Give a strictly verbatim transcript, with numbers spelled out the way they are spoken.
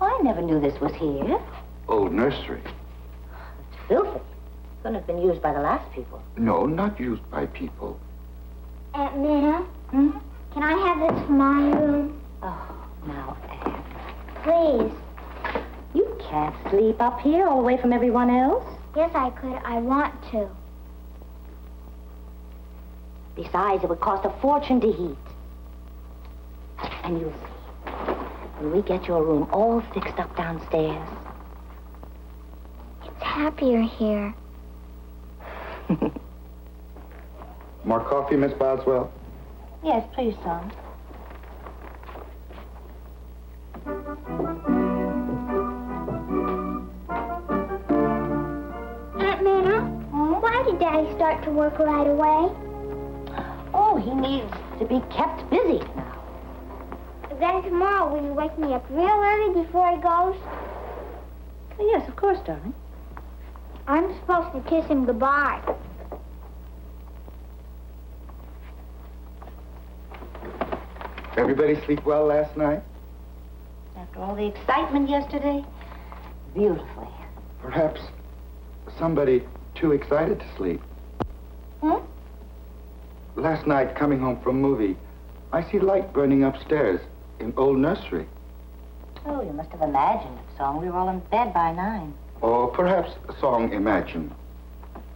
I never knew this was here. Old nursery. It's filthy. Couldn't have been used by the last people. No, not used by people. Aunt Minna, Hmm? can I have this for my room? Oh, now, Anne. Please. You can't sleep up here all away from everyone else. Yes, I could. I want to. Besides, it would cost a fortune to heat. And you'll see, when we get your room all fixed up downstairs. It's happier here. More coffee, Miss Boswell? Yes, please, son. Aunt Minna, Hmm? why did Daddy start to work right away? Oh, he needs to be kept busy now. Then tomorrow, will you wake me up real early before he goes? Oh, yes, of course, darling. I'm supposed to kiss him goodbye. Everybody sleep well last night? After all the excitement yesterday, beautifully. Perhaps somebody too excited to sleep. Hmm? Last night, coming home from movie, I see light burning upstairs in old nursery. Oh, you must have imagined it, son. We were all in bed by nine. Or perhaps a song imagined.